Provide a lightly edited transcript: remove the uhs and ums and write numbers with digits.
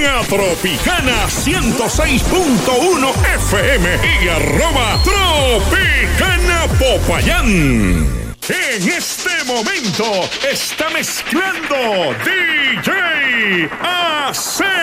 a Tropicana 106.1 FM y @Tropicana Popayán. En este momento está mezclando DJ AC.